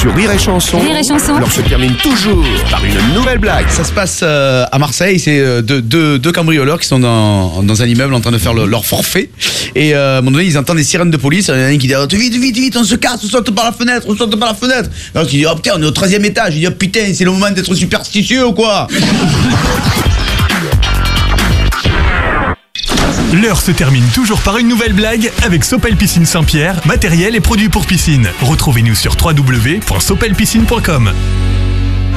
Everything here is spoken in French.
sur Rire et Chanson. Rire et Chanson. L'heure se termine toujours par une nouvelle blague. Ça se passe à Marseille, c'est deux cambrioleurs qui sont dans un immeuble en train de faire leur forfait. Et à un moment donné, ils entendent des sirènes de police. Il y en a un qui dit vite, on se casse, on saute par la fenêtre. L'autre qui dit putain, on est au 13e étage. Il dit putain, c'est le moment d'être superstitieux ou quoi? L'heure se termine toujours par une nouvelle blague avec Sopel Piscine Saint-Pierre, matériel et produits pour piscine. Retrouvez-nous sur www.sopelpiscine.com.